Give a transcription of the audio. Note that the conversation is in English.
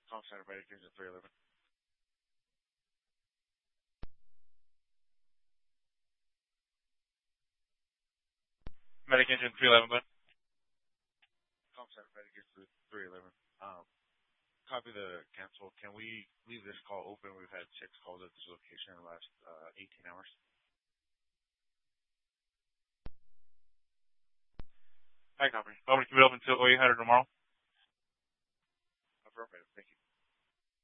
Call center, Medic Engine 311. Medic Engine 311, bud. Call center, Medic Engine 311. Copy the cancel. Can we leave this call open? We've had 6 calls at this location in the last 18 hours. I copy. Over to be open until 800 tomorrow.